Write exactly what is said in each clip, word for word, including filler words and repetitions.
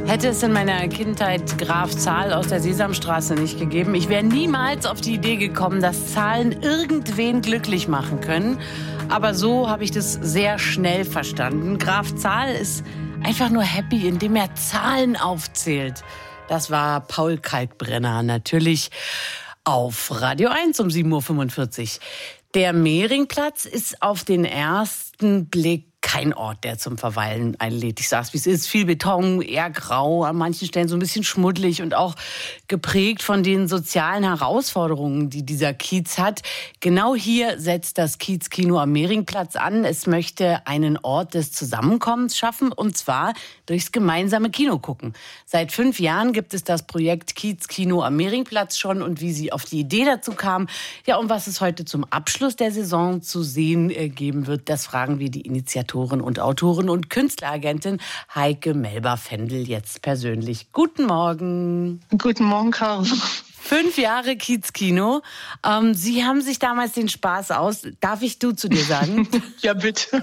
Hätte es in meiner Kindheit Graf Zahl aus der Sesamstraße nicht gegeben, ich wäre niemals auf die Idee gekommen, dass Zahlen irgendwen glücklich machen können. Aber so habe ich das sehr schnell verstanden. Graf Zahl ist einfach nur happy, indem er Zahlen aufzählt. Das war Paul Kalkbrenner, natürlich auf Radio eins um sieben Uhr fünfundvierzig. Der Mehringplatz ist auf den ersten Blick kein Ort, der zum Verweilen einlädt. Ich sag's, wie es ist. Viel Beton, eher grau, an manchen Stellen so ein bisschen schmuddelig und auch geprägt von den sozialen Herausforderungen, die dieser Kiez hat. Genau hier setzt das Kiez-Kino am Mehringplatz an. Es möchte einen Ort des Zusammenkommens schaffen, und zwar durchs gemeinsame Kino gucken. Seit fünf Jahren gibt es das Projekt Kiez-Kino am Mehringplatz schon, und wie sie auf die Idee dazu kam, ja, und was es heute zum Abschluss der Saison zu sehen äh, geben wird, das fragen wir die Initiatoren und Autorin und Künstleragentin Heike Melba-Fendel jetzt persönlich. Guten Morgen. Guten Morgen, Caro. Fünf Jahre Kiez-Kino. Ähm, Sie haben sich damals den Spaß aus... Darf ich du zu dir sagen? Ja, bitte.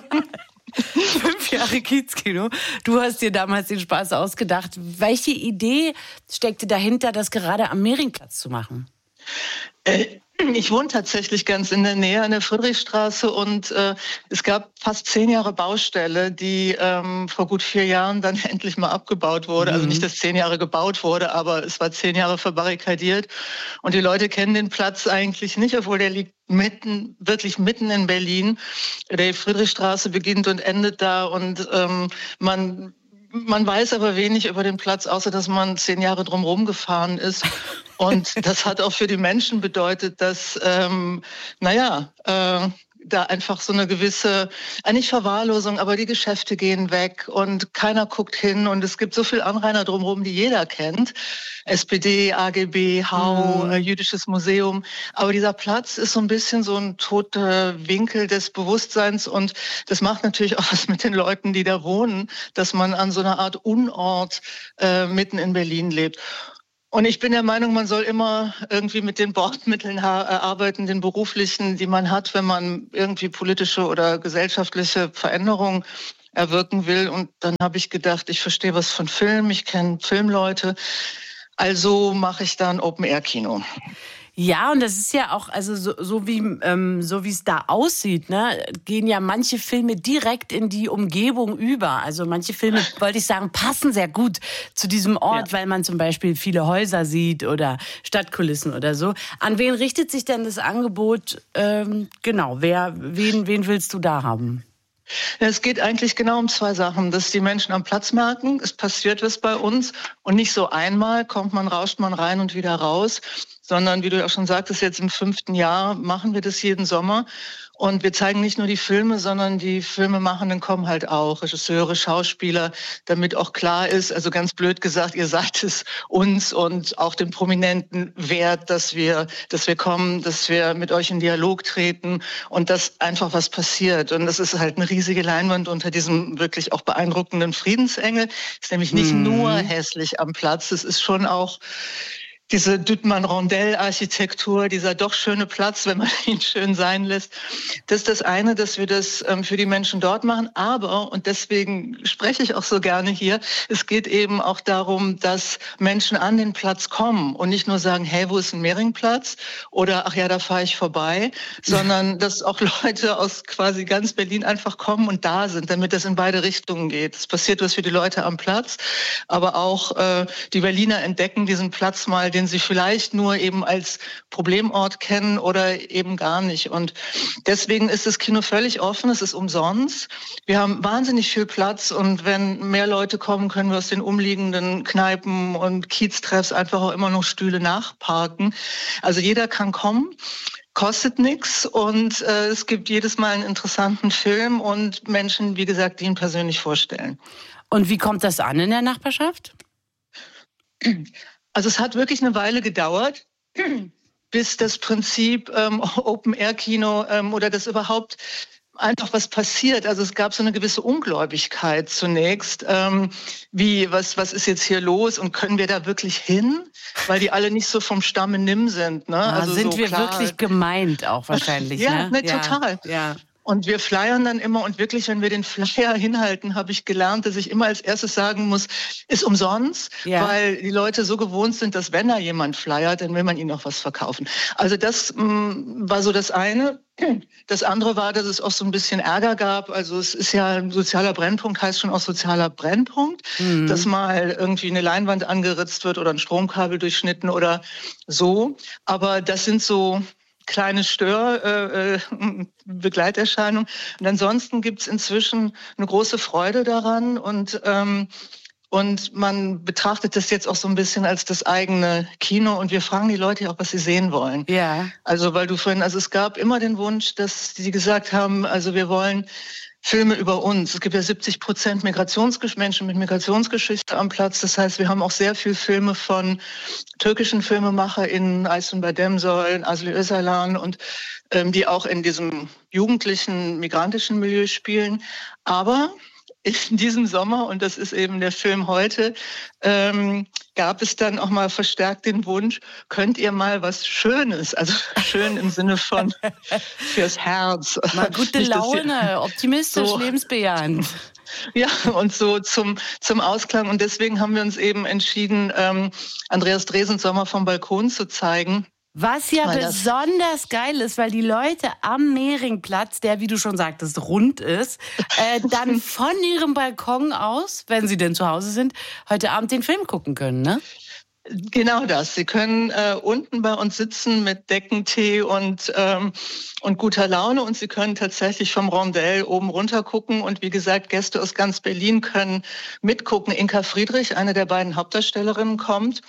Fünf Jahre Kiez-Kino. Du hast dir damals den Spaß ausgedacht. Welche Idee steckte dahinter, das gerade am Mehringplatz zu machen? Äh, ich wohne tatsächlich ganz in der Nähe an der Friedrichstraße, und äh, es gab fast zehn Jahre Baustelle, die ähm, vor gut vier Jahren dann endlich mal abgebaut wurde. Mhm. Also nicht, dass zehn Jahre gebaut wurde, aber es war zehn Jahre verbarrikadiert. Und die Leute kennen den Platz eigentlich nicht, obwohl der liegt mitten, wirklich mitten in Berlin. Die Friedrichstraße beginnt und endet da, und ähm, man... Man weiß aber wenig über den Platz, außer dass man zehn Jahre drumherum gefahren ist. Und das hat auch für die Menschen bedeutet, dass, ähm, naja, äh, da einfach so eine gewisse, eigentlich Verwahrlosung, aber die Geschäfte gehen weg und keiner guckt hin, und es gibt so viel Anrainer drumherum, die jeder kennt. S P D, A G B, H U, mhm. äh, Jüdisches Museum. Aber dieser Platz ist so ein bisschen so ein toter Winkel des Bewusstseins, und das macht natürlich auch was mit den Leuten, die da wohnen, dass man an so einer Art Unort äh, mitten in Berlin lebt. Und ich bin der Meinung, man soll immer irgendwie mit den Bordmitteln arbeiten, den beruflichen, die man hat, wenn man irgendwie politische oder gesellschaftliche Veränderungen erwirken will. Und dann habe ich gedacht, ich verstehe was von Film, ich kenne Filmleute, also mache ich da ein Open-Air-Kino. Ja, und das ist ja auch, also so, so wie ähm, so wie es da aussieht, ne, gehen ja manche Filme direkt in die Umgebung über. Also manche Filme, wollte ich sagen, passen sehr gut zu diesem Ort, ja. Weil man zum Beispiel viele Häuser sieht oder Stadtkulissen oder so. An wen richtet sich denn das Angebot? Ähm, genau, wer, wen, wen willst du da haben? Es geht eigentlich genau um zwei Sachen, dass die Menschen am Platz merken, es passiert was bei uns, und nicht so einmal kommt man, rauscht man rein und wieder raus, sondern wie du auch schon sagtest, jetzt im fünften Jahr machen wir das jeden Sommer. Und wir zeigen nicht nur die Filme, sondern die Filmemachenden kommen halt auch, Regisseure, Schauspieler, damit auch klar ist, also ganz blöd gesagt, ihr sagt es uns und auch den Prominenten wert, dass wir, dass wir kommen, dass wir mit euch in Dialog treten und dass einfach was passiert. Und das ist halt eine riesige Leinwand unter diesem wirklich auch beeindruckenden Friedensengel. Ist nämlich nicht mhm. nur hässlich am Platz, es ist schon auch diese Duttmann-Rondell-Architektur, dieser doch schöne Platz, wenn man ihn schön sein lässt. Das ist das eine, dass wir das ähm, für die Menschen dort machen. Aber, und deswegen spreche ich auch so gerne hier, es geht eben auch darum, dass Menschen an den Platz kommen und nicht nur sagen, hey, wo ist ein Mehringplatz? Oder, ach ja, da fahre ich vorbei. Sondern, dass auch Leute aus quasi ganz Berlin einfach kommen und da sind, damit das in beide Richtungen geht. Es passiert was für die Leute am Platz, aber auch äh, die Berliner entdecken diesen Platz mal, den sie vielleicht nur eben als Problemort kennen oder eben gar nicht. Und deswegen ist das Kino völlig offen, es ist umsonst. Wir haben wahnsinnig viel Platz, und wenn mehr Leute kommen, können wir aus den umliegenden Kneipen und Kieztreffs einfach auch immer noch Stühle nachparken. Also jeder kann kommen. Kostet nichts, und äh, es gibt jedes Mal einen interessanten Film und Menschen, wie gesagt, die ihn persönlich vorstellen. Und wie kommt das an in der Nachbarschaft? Also es hat wirklich eine Weile gedauert, bis das Prinzip ähm, Open-Air-Kino ähm, oder das überhaupt einfach was passiert. Also es gab so eine gewisse Ungläubigkeit zunächst. Ähm, wie, was, was ist jetzt hier los, und können wir da wirklich hin? Weil die alle nicht so vom Stamme nimm sind. Ne? Ah, also sind so wir klar. wirklich gemeint auch wahrscheinlich. Ja, ne? ne, total. Ja. Und wir flyern dann immer und wirklich, wenn wir den Flyer hinhalten, habe ich gelernt, dass ich immer als erstes sagen muss, ist umsonst, ja. weil die Leute so gewohnt sind, dass wenn da jemand flyert, dann will man ihnen noch was verkaufen. Also das mh, war so das eine. Das andere war, dass es auch so ein bisschen Ärger gab. Also es ist ja, ein sozialer Brennpunkt heißt schon auch sozialer Brennpunkt, mhm. dass mal irgendwie eine Leinwand angeritzt wird oder ein Stromkabel durchschnitten oder so. Aber das sind so kleine Stör-Begleiterscheinungen. Äh, und ansonsten gibt es inzwischen eine große Freude daran und ähm, Und man betrachtet das jetzt auch so ein bisschen als das eigene Kino. Und wir fragen die Leute auch, was sie sehen wollen. Ja. Also, weil du vorhin, also es gab immer den Wunsch, dass sie gesagt haben, also wir wollen Filme über uns. Es gibt ja siebzig Prozent Migrationsgesch- Menschen mit Migrationsgeschichte am Platz. Das heißt, wir haben auch sehr viel Filme von türkischen FilmemacherInnen, Aysun Bademsoy, Asli Özalan und ähm, die auch in diesem jugendlichen, migrantischen Milieu spielen. Aber in diesem Sommer, und das ist eben der Film heute, ähm, gab es dann auch mal verstärkt den Wunsch, könnt ihr mal was Schönes, also schön im Sinne von fürs Herz. Mal gute Nicht, Laune, optimistisch, so, lebensbejahend. Ja, und so zum, zum Ausklang. Und deswegen haben wir uns eben entschieden, ähm, Andreas Dresens Sommer vom Balkon zu zeigen. Was ja weil besonders geil ist, weil die Leute am Mehringplatz, der, wie du schon sagtest, rund ist, äh, dann von ihrem Balkon aus, wenn sie denn zu Hause sind, heute Abend den Film gucken können, ne? Genau das. Sie können äh, unten bei uns sitzen mit Deckentee und, ähm, und guter Laune und Sie können tatsächlich vom Rondell oben runter gucken. Und wie gesagt, Gäste aus ganz Berlin können mitgucken. Inka Friedrich, eine der beiden Hauptdarstellerinnen, kommt.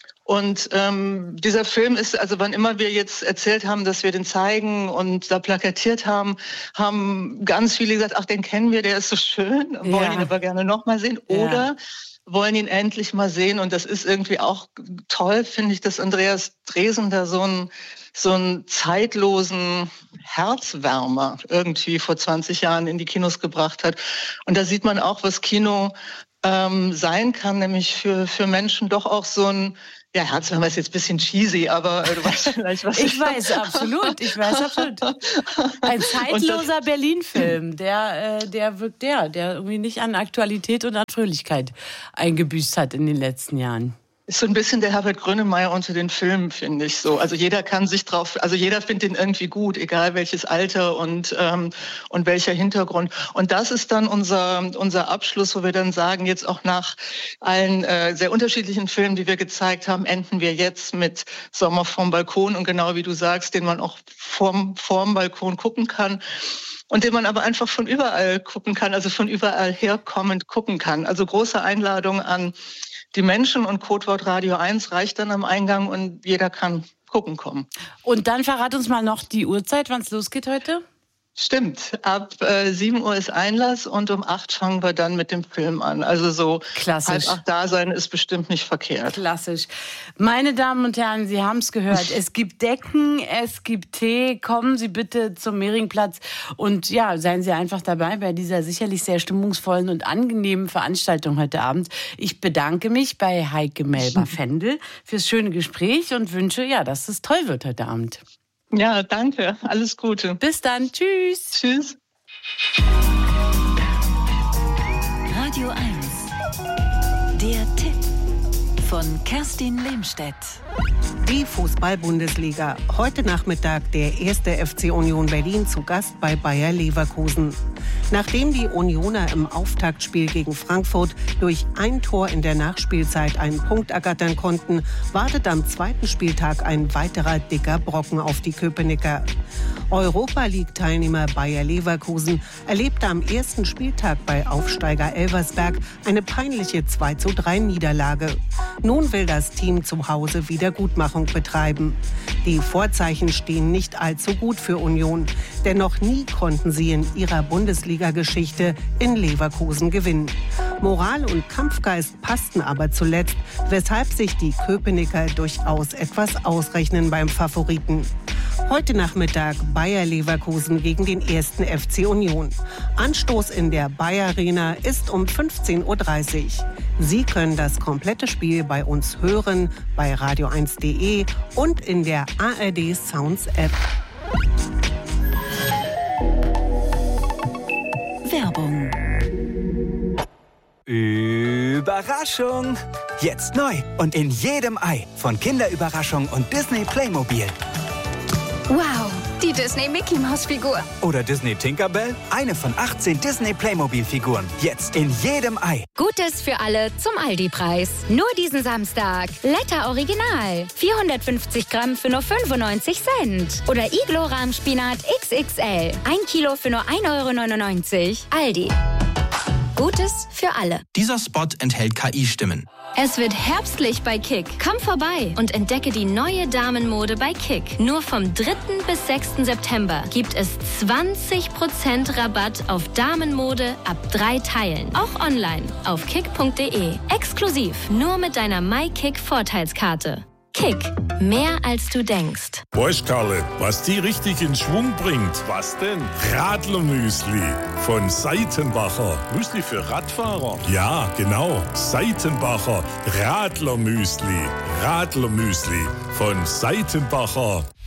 Und ähm, dieser Film ist, also wann immer wir jetzt erzählt haben, dass wir den zeigen und da plakatiert haben, haben ganz viele gesagt, ach, den kennen wir, der ist so schön, wollen ja. ihn aber gerne noch mal sehen. Oder ja. wollen ihn endlich mal sehen. Und das ist irgendwie auch toll, finde ich, dass Andreas Dresen da so einen, so einen zeitlosen Herzwärmer irgendwie vor zwanzig Jahren in die Kinos gebracht hat. Und da sieht man auch, was Kino ähm, sein kann, nämlich für, für Menschen doch auch so ein Ja, Herzwärmer ist jetzt ein bisschen cheesy, aber du weißt vielleicht, was ich... Ich weiß, absolut, ich weiß absolut. Ein zeitloser Berlin-Film, der, äh, der wirkt der, der irgendwie nicht an Aktualität und an Fröhlichkeit eingebüßt hat in den letzten Jahren. Ist so ein bisschen der Herbert Grönemeyer unter den Filmen, finde ich so. Also jeder kann sich drauf, also jeder findet ihn irgendwie gut, egal welches Alter und ähm, und welcher Hintergrund. Und das ist dann unser unser Abschluss, wo wir dann sagen, jetzt auch nach allen äh, sehr unterschiedlichen Filmen, die wir gezeigt haben, enden wir jetzt mit Sommer vom Balkon und genau wie du sagst, den man auch vorm vorm Balkon gucken kann. Und den man aber einfach von überall gucken kann, also von überall herkommend gucken kann. Also große Einladung an die Menschen und Codewort Radio eins reicht dann am Eingang und jeder kann gucken kommen. Und dann verrat uns mal noch die Uhrzeit, wann es losgeht heute. Stimmt, ab äh, sieben Uhr ist Einlass und um acht fangen wir dann mit dem Film an. Also so Klassisch. halb acht da sein ist bestimmt nicht verkehrt. Klassisch. Meine Damen und Herren, Sie haben es gehört. Es gibt Decken, es gibt Tee. Kommen Sie bitte zum Mehringplatz und ja, seien Sie einfach dabei bei dieser sicherlich sehr stimmungsvollen und angenehmen Veranstaltung heute Abend. Ich bedanke mich bei Heike Melba-Fendel fürs schöne Gespräch und wünsche, ja, dass es toll wird heute Abend. Ja, danke. Alles Gute. Bis dann. Tschüss. Tschüss. Radio eins. Der Tipp von Kerstin Lehmstedt. Die Fußball-Bundesliga. Heute Nachmittag der erste F C Union Berlin zu Gast bei Bayer Leverkusen. Nachdem die Unioner im Auftaktspiel gegen Frankfurt durch ein Tor in der Nachspielzeit einen Punkt ergattern konnten, wartet am zweiten Spieltag ein weiterer dicker Brocken auf die Köpenicker. Europa-League-Teilnehmer Bayer Leverkusen erlebte am ersten Spieltag bei Aufsteiger Elversberg eine peinliche zwei zu drei Niederlage. Nun will das Team zu Hause Wiedergutmachung betreiben. Die Vorzeichen stehen nicht allzu gut für Union, denn noch nie konnten sie in ihrer Bundesliga-Geschichte in Leverkusen gewinnen. Moral und Kampfgeist passten aber zuletzt, weshalb sich die Köpenicker durchaus etwas ausrechnen beim Favoriten. Heute Nachmittag Bayer Leverkusen gegen den ersten F C Union. Anstoß in der Bayer Arena ist um fünfzehn Uhr dreißig. Sie können das komplette Spiel bei uns hören, bei radio eins punkt de und in der A R D Sounds App. Überraschung! Jetzt neu und in jedem Ei von Kinderüberraschung und Disney Playmobil. Wow, die Disney Mickey Maus Figur. Oder Disney Tinkerbell? Eine von achtzehn Disney Playmobil Figuren. Jetzt in jedem Ei. Gutes für alle zum Aldi-Preis. Nur diesen Samstag. Letter Original. vierhundertfünfzig Gramm für nur fünfundneunzig Cent. Oder Iglo Rahmspinat X X L. Ein Kilo für nur ein Euro neunundneunzig. Aldi. Gutes für alle. Dieser Spot enthält K I-Stimmen. Es wird herbstlich bei Kick. Komm vorbei und entdecke die neue Damenmode bei Kick. Nur vom dritten bis sechsten September gibt es zwanzig Prozent Rabatt auf Damenmode ab drei Teilen. Auch online auf kick punkt de. Exklusiv nur mit deiner MyKick-Vorteilskarte. Kick. Mehr als du denkst. Weißt Karle, was die richtig in Schwung bringt? Was denn? Radlermüsli von Seitenbacher. Müsli für Radfahrer? Ja, genau. Seitenbacher Radlermüsli. Radlermüsli von Seitenbacher.